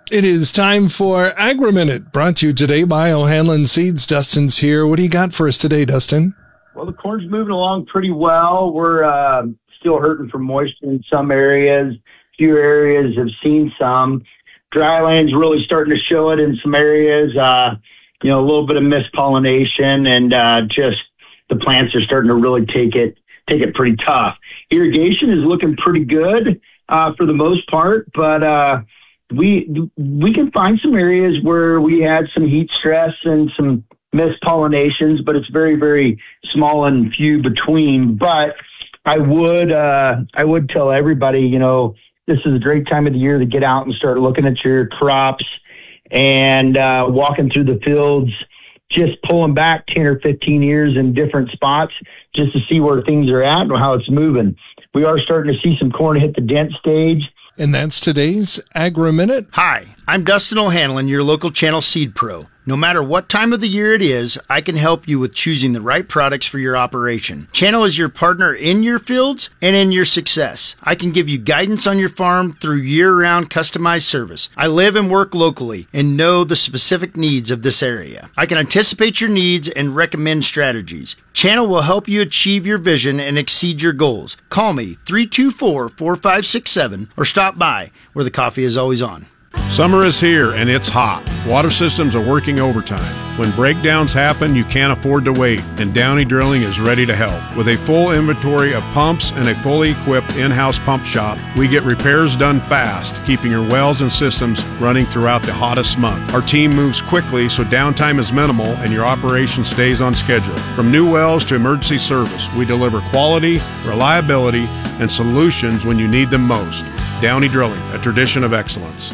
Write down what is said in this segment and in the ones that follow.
It is time for Agri-Minute, brought to you today by O'Hanlon Seeds. Dustin's here. What do you got for us today, Dustin? Well, the corn's moving along pretty well. We're still hurting from moisture in some areas. A few areas have seen some. Dryland's really starting to show it in some areas. A little bit of mispollination, and just the plants are starting to really take it pretty tough. Irrigation is looking pretty good for the most part, but we can find some areas where we had some heat stress and some mispollinations, but it's very, very small and few between. But I would tell everybody, this is a great time of the year to get out and start looking at your crops and walking through the fields, just pulling back 10 or 15 years in different spots just to see where things are at and how it's moving. We are starting to see some corn hit the dent stage. And that's today's Agri-Minute. Hi, I'm Dustin O'Hanlon, your local Channel Seed Pro. No matter what time of the year it is, I can help you with choosing the right products for your operation. Channel is your partner in your fields and in your success. I can give you guidance on your farm through year-round customized service. I live and work locally and know the specific needs of this area. I can anticipate your needs and recommend strategies. Channel will help you achieve your vision and exceed your goals. Call me 324-4567 or stop by where the coffee is always on. Summer is here and it's hot. Water systems are working overtime. When breakdowns happen, you can't afford to wait, and Downey Drilling is ready to help. With a full inventory of pumps and a fully equipped in-house pump shop, we get repairs done fast, keeping your wells and systems running throughout the hottest month. Our team moves quickly so downtime is minimal and your operation stays on schedule. From new wells to emergency service, we deliver quality, reliability, and solutions when you need them most. Downey Drilling, a tradition of excellence.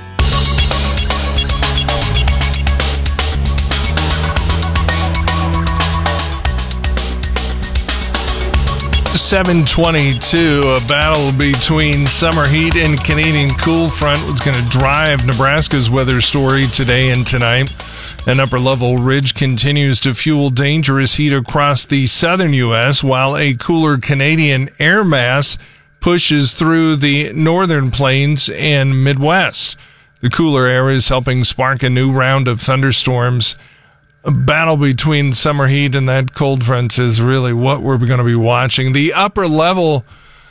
7:22, a battle between summer heat and Canadian cool front was going to drive Nebraska's weather story today and tonight. An upper-level ridge continues to fuel dangerous heat across the southern U.S., while a cooler Canadian air mass pushes through the northern plains and Midwest. The cooler air is helping spark a new round of thunderstorms. A battle between summer heat and that cold front is really what we're going to be watching. The upper level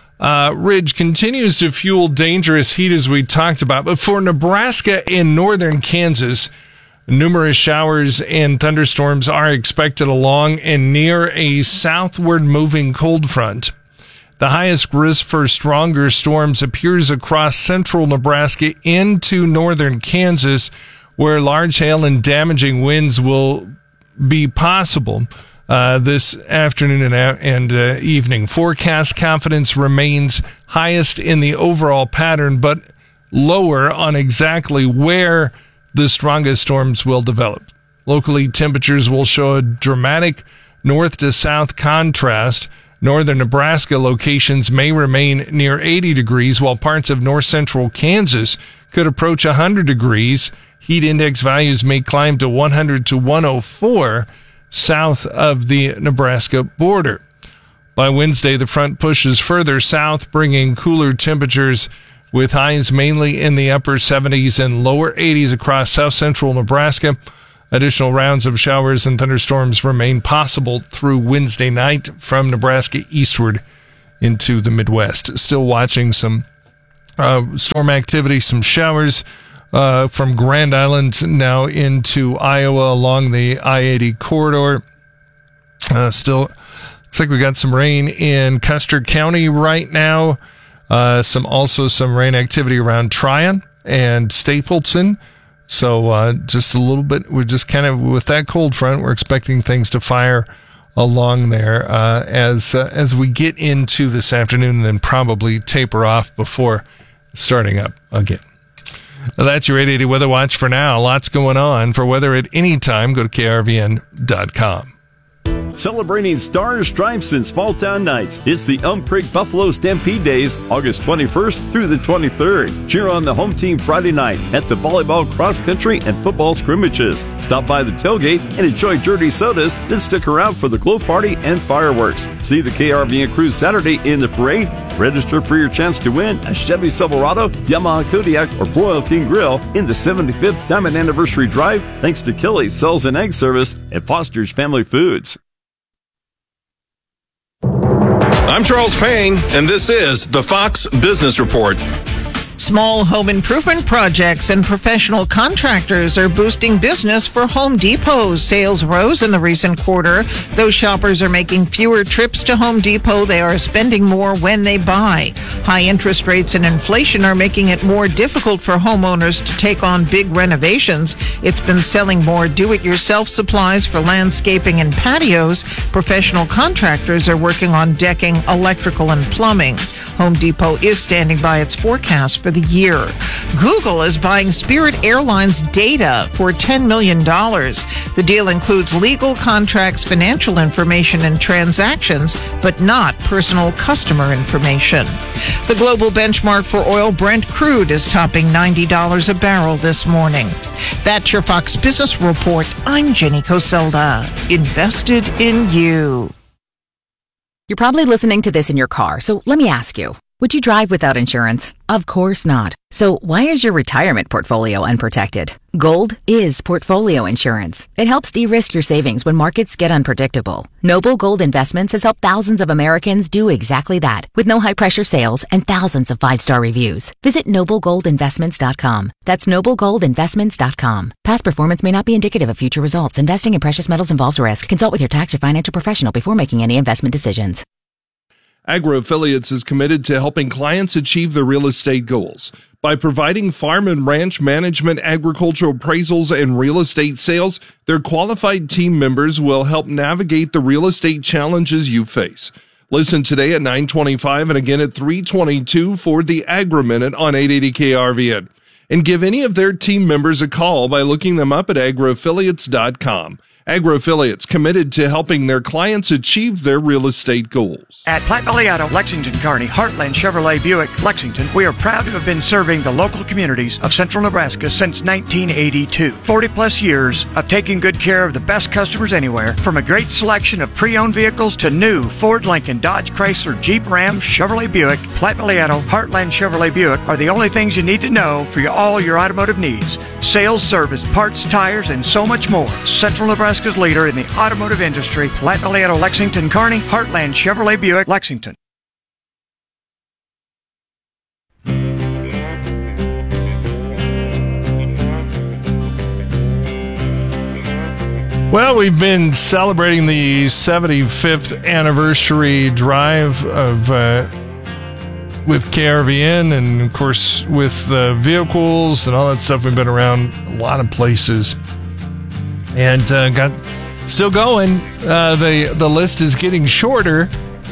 ridge continues to fuel dangerous heat, as we talked about. But for Nebraska and northern Kansas, numerous showers and thunderstorms are expected along and near a southward moving cold front. The highest risk for stronger storms appears across central Nebraska into northern Kansas, where large hail and damaging winds will be possible this afternoon and evening. Forecast confidence remains highest in the overall pattern, but lower on exactly where the strongest storms will develop. Locally, temperatures will show a dramatic north to south contrast. Northern Nebraska locations may remain near 80 degrees, while parts of north central Kansas could approach 100 degrees. Heat index values may climb to 100 to 104 south of the Nebraska border. By Wednesday, the front pushes further south, bringing cooler temperatures with highs mainly in the upper 70s and lower 80s across south central Nebraska. Additional rounds of showers and thunderstorms remain possible through Wednesday night from Nebraska eastward into the Midwest. Still watching some storm activity, some showers from Grand Island now into Iowa along the I-80 corridor. Still looks like we got some rain in Custer County right now. Some rain activity around Tryon and Stapleton. So just a little bit, we're just kind of, with that cold front, we're expecting things to fire along there as we get into this afternoon, and then probably taper off before starting up again. Well, that's your 880 Weather Watch for now. Lots going on. For weather at any time, go to krvn.com. Celebrating Stars, Stripes, and Small Town Nights. It's the Elm Creek Buffalo Stampede Days, August 21st through the 23rd. Cheer on the home team Friday night at the volleyball, cross country, and football scrimmages. Stop by the tailgate and enjoy dirty sodas, then stick around for the glow party and fireworks. See the KRVN crew Saturday in the parade Register for your chance to win a Chevy Silverado, Yamaha Kodiak, or Royal King Grill in the 75th Diamond Anniversary Drive, thanks to Kelly's Sales and Egg Service at Foster's Family Foods. I'm Charles Payne, and this is the Fox Business Report. Small home improvement projects and professional contractors are boosting business for Home Depot. Sales rose in the recent quarter. Though shoppers are making fewer trips to Home Depot, they are spending more when they buy. High interest rates and inflation are making it more difficult for homeowners to take on big renovations. It's been selling more do-it-yourself supplies for landscaping and patios. Professional contractors are working on decking, electrical, and plumbing. Home Depot is standing by its forecast for the year. Google is buying Spirit Airlines data for $10 million. The deal includes legal contracts, financial information, and transactions, but not personal customer information. The global benchmark for oil Brent crude is topping $90 a barrel this morning. That's your Fox Business Report. I'm Jenny Coselda. Invested in you. You're probably listening to this in your car, so let me ask you, would you drive without insurance? Of course not. So why is your retirement portfolio unprotected? Gold is portfolio insurance. It helps de-risk your savings when markets get unpredictable. Noble Gold Investments has helped thousands of Americans do exactly that, with no high-pressure sales and thousands of 5-star reviews. Visit noblegoldinvestments.com. That's noblegoldinvestments.com. Past performance may not be indicative of future results. Investing in precious metals involves risk. Consult with your tax or financial professional before making any investment decisions. Agro Affiliates is committed to helping clients achieve their real estate goals. By providing farm and ranch management, agricultural appraisals, and real estate sales, their qualified team members will help navigate the real estate challenges you face. Listen today at 9:25 and again at 3:22 for the Agri Minute on 880 KRVN. And give any of their team members a call by looking them up at agroaffiliates.com. Agro Affiliates, committed to helping their clients achieve their real estate goals. At Platte Valley Auto, Lexington, Kearney, Heartland Chevrolet Buick, Lexington, we are proud to have been serving the local communities of central Nebraska since 1982. 40 plus years of taking good care of the best customers anywhere, from a great selection of pre-owned vehicles to new Ford, Lincoln, Dodge, Chrysler, Jeep, Ram, Chevrolet Buick. Platte Valley Auto, Heartland Chevrolet Buick are the only things you need to know for all your automotive needs. Sales, service, parts, tires, and so much more. Central Nebraska's leader in the automotive industry, Platte Valley Auto, Lexington, Kearney, Heartland Chevrolet Buick, Lexington. Well, we've been celebrating the 75th anniversary drive of with KRVN, and of course with the vehicles and all that stuff. We've been around a lot of places and got still going. The list is getting shorter,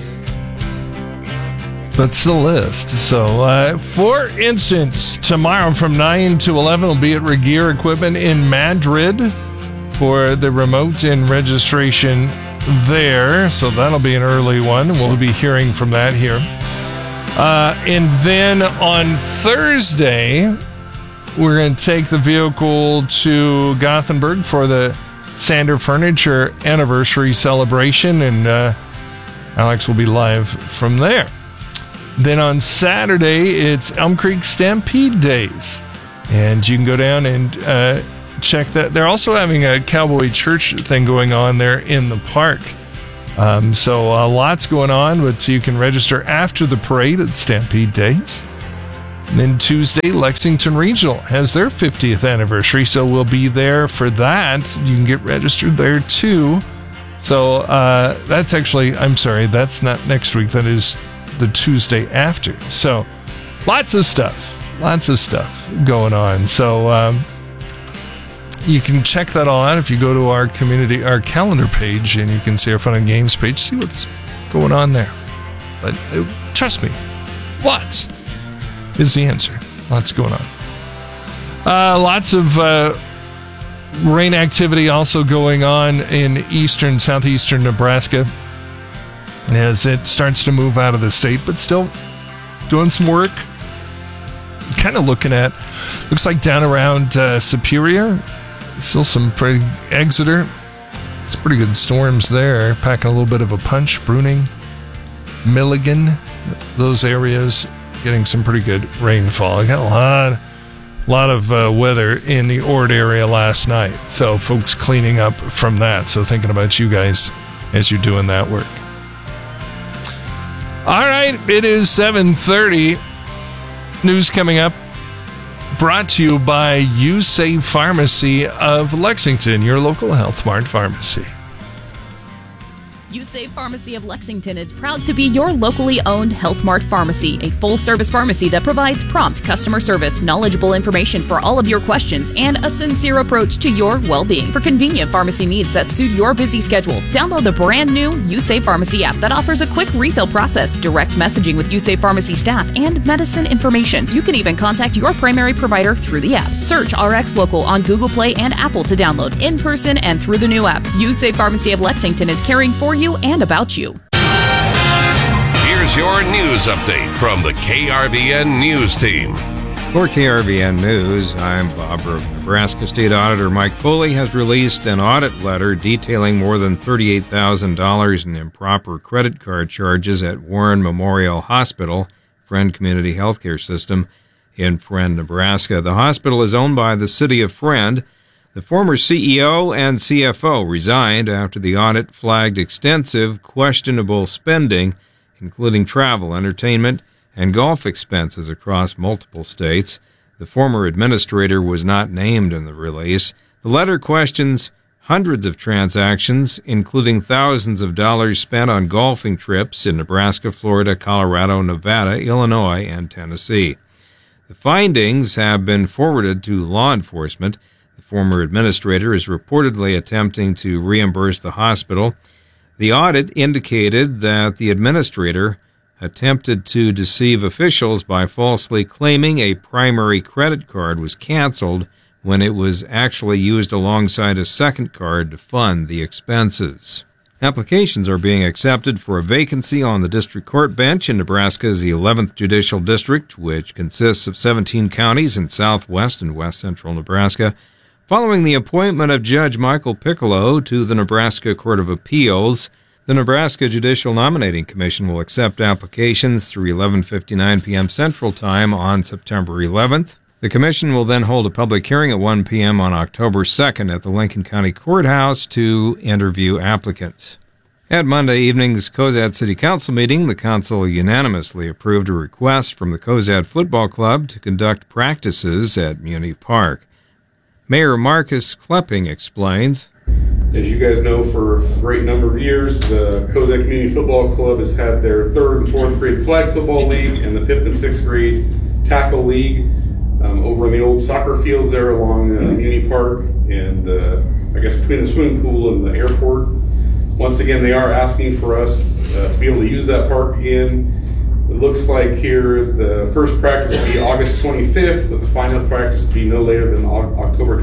but it's the list. So, for instance, tomorrow from 9 to 11 will be at Regeer Equipment in Madrid for the remote and registration there. So that'll be an early one. We'll be hearing from that here. And then on Thursday, we're going to take the vehicle to Gothenburg for the Sander Furniture anniversary celebration, and Alex will be live from there. Then on Saturday, it's Elm Creek Stampede Days, and you can go down and check that. They're also having a Cowboy Church thing going on there in the park. So lots going on, but you can register after the parade at Stampede Days. And then Tuesday, Lexington Regional has their 50th anniversary, so we'll be there for that. You can get registered there too. So that's actually, I'm sorry, that's not next week. That is the Tuesday after. So lots of stuff going on. So you can check that all out if you go to our calendar page, and you can see our Fun and Games page, see what's going on there. But trust me, lots is the answer. Lots going on. Lots of rain activity also going on in southeastern Nebraska as it starts to move out of the state, but still doing some work. Kind of looks like down around Superior, still some pretty Exeter. It's pretty good storms there, packing a little bit of a punch. Bruning, Milligan, those areas getting some pretty good rainfall. I got a lot of weather in the Ord area last night, so folks cleaning up from that. So thinking about you guys as you're doing that work. All right, it is 7:30. News coming up, brought to you by USAVE Pharmacy of Lexington, your local Health Mart pharmacy. USAVE Pharmacy of Lexington is proud to be your locally owned Health Mart pharmacy, a full-service pharmacy that provides prompt customer service, knowledgeable information for all of your questions, and a sincere approach to your well-being. For convenient pharmacy needs that suit your busy schedule, download the brand new USAVE Pharmacy app that offers a quick refill process, direct messaging with USAVE Pharmacy staff, and medicine information. You can even contact your primary provider through the app. Search RX Local on Google Play and Apple to download in person and through the new app. USAVE Pharmacy of Lexington is caring for you and about you. Here's your news update from the KRVN News Team. For KRVN News, I'm Bob Brogan. Nebraska State Auditor Mike Foley has released an audit letter detailing more than $38,000 in improper credit card charges at Warren Memorial Hospital, Friend Community Healthcare System in Friend, Nebraska. The hospital is owned by the city of Friend. The former CEO and CFO resigned after the audit flagged extensive, questionable spending, including travel, entertainment, and golf expenses across multiple states. The former administrator was not named in the release. The letter questions hundreds of transactions, including thousands of dollars spent on golfing trips in Nebraska, Florida, Colorado, Nevada, Illinois, and Tennessee. The findings have been forwarded to law enforcement. The former administrator is reportedly attempting to reimburse the hospital. The audit indicated that the administrator attempted to deceive officials by falsely claiming a primary credit card was canceled when it was actually used alongside a second card to fund the expenses. Applications are being accepted for a vacancy on the district court bench in Nebraska's 11th Judicial District, which consists of 17 counties in southwest and west central Nebraska. Following the appointment of Judge Michael Piccolo to the Nebraska Court of Appeals, the Nebraska Judicial Nominating Commission will accept applications through 11:59 p.m. Central Time on September 11th. The commission will then hold a public hearing at 1 p.m. on October 2nd at the Lincoln County Courthouse to interview applicants. At Monday evening's Cozad City Council meeting, the council unanimously approved a request from the Cozad Football Club to conduct practices at Muni Park. Mayor Marcus Klepping explains. As you guys know, for a great number of years, the Cozad Community Football Club has had their 3rd and 4th grade flag football league and the 5th and 6th grade tackle league over in the old soccer fields there along Muni Park and I guess between the swimming pool and the airport. Once again, they are asking for us to be able to use that park again. It looks like here the first practice will be August 25th, but the final practice will be no later than October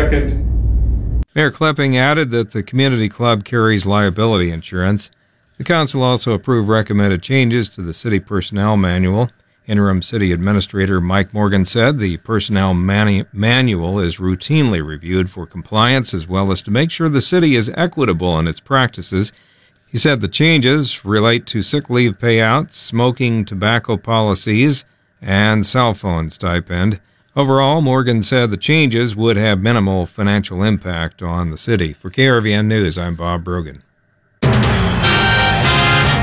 22nd. Mayor Klepping added that the community club carries liability insurance. The council also approved recommended changes to the city personnel manual. Interim city administrator Mike Morgan said the personnel manual is routinely reviewed for compliance as well as to make sure the city is equitable in its practices. He said the changes relate to sick leave payouts, smoking tobacco policies, and cell phone stipend. Overall, Morgan said the changes would have minimal financial impact on the city. For KRVN News, I'm Bob Brogan.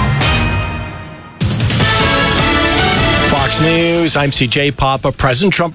Fox News, I'm CJ Papa. President Trump